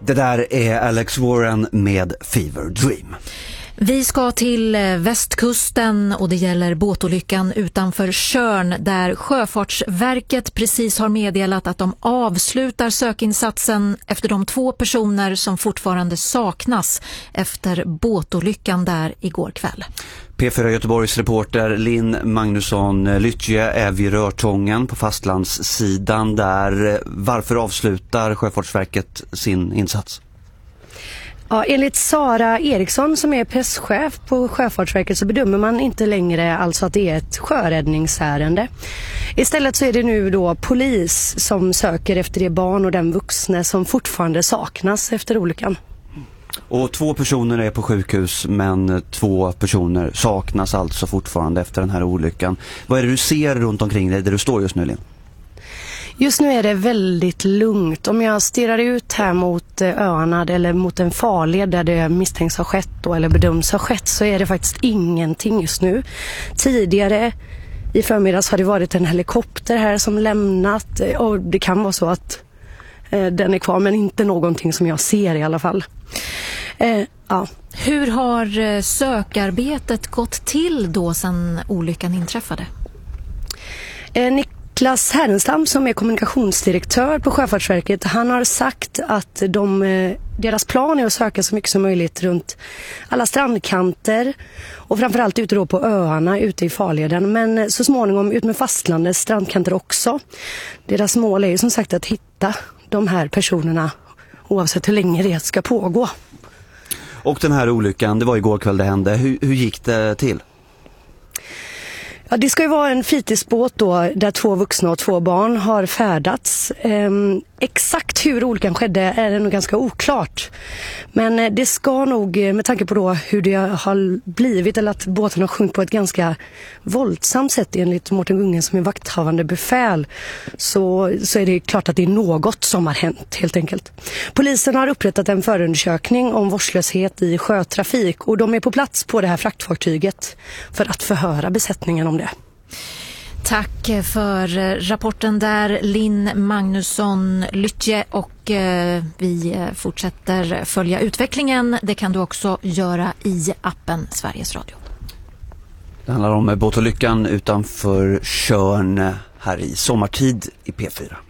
Det där är Alex Warren med Fever Dream. Vi ska till västkusten och det gäller båtolyckan utanför Tjörn där Sjöfartsverket precis har meddelat att de avslutar sökinsatsen efter de 2 personer som fortfarande saknas efter båtolyckan där igår kväll. P4 Göteborgs reporter Linn Magnusson Lytje är vid Rörtången på fastlandssidan där. Varför avslutar Sjöfartsverket sin insats? Ja, enligt Sara Eriksson som är presschef på Sjöfartsverket så bedömer man inte längre alltså att det är ett sjöräddningsärende. Istället så är det nu då polis som söker efter det barn och den vuxna som fortfarande saknas efter olyckan. Och 2 personer är på sjukhus men 2 personer saknas alltså fortfarande efter den här olyckan. Vad är det du ser runt omkring dig där du står just nu, Linn? Just nu är det väldigt lugnt. Om jag stirrar ut här mot öarna eller mot en farled där det misstänks ha skett då, eller bedöms ha skett, så är det faktiskt ingenting just nu. Tidigare i förmiddags har det varit en helikopter här som lämnat och det kan vara så att den är kvar, men inte någonting som jag ser i alla fall. Ja. Hur har sökarbetet gått till då sedan olyckan inträffade? Niklas Härenstam som är kommunikationsdirektör på Sjöfartsverket, han har sagt att deras plan är att söka så mycket som möjligt runt alla strandkanter och framförallt ute då på öarna ute i farleden, men så småningom ut med fastlandets strandkanter också. Deras mål är ju som sagt att hitta de här personerna oavsett hur länge det ska pågå. Och den här olyckan, det var igår kväll det hände. Hur gick det till? Ja, det ska ju vara en fritidsbåt då där 2 vuxna och 2 barn har färdats. Exakt hur olyckan skedde är det nog ganska oklart. Men det ska nog, med tanke på då hur det har blivit, eller att båten har sjunkit på ett ganska våldsamt sätt enligt Mårten Gunge som är vakthavande befäl, så är det klart att det är något som har hänt helt enkelt. Polisen har upprättat en förundersökning om vårdslöshet i sjötrafik och de är på plats på det här fraktfartyget för att förhöra besättningen om det. Tack för rapporten där, Linn Magnusson Lytje, och vi fortsätter följa utvecklingen. Det kan du också göra i appen Sveriges Radio. Det handlar om båtolyckan utanför Tjörn här i sommartid i P4.